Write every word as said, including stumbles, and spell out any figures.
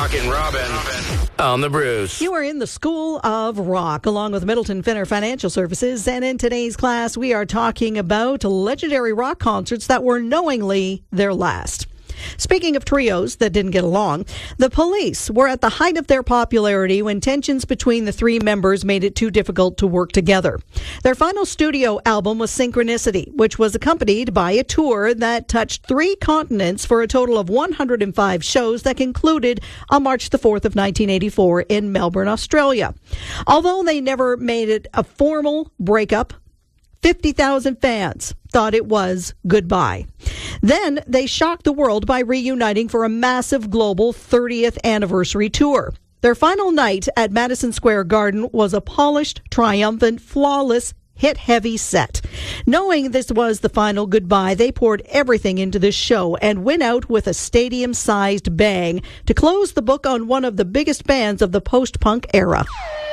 Rockin' Robin on the Bruce. You are in the School of Rock, along with Middleton Finner Financial Services. And in today's class, we are talking about legendary rock concerts that were knowingly their last. Speaking of trios that didn't get along, the Police were at the height of their popularity when tensions between the three members made it too difficult to work together. Their final studio album was Synchronicity, which was accompanied by a tour that touched three continents for a total of one hundred five shows that concluded on March the fourth of nineteen eighty-four in Melbourne, Australia. Although they never made it a formal breakup, fifty thousand fans thought it was goodbye. Then they shocked the world by reuniting for a massive global thirtieth anniversary tour. Their final night at Madison Square Garden was a polished, triumphant, flawless, hit-heavy set. Knowing this was the final goodbye, they poured everything into this show and went out with a stadium-sized bang to close the book on one of the biggest bands of the post-punk era.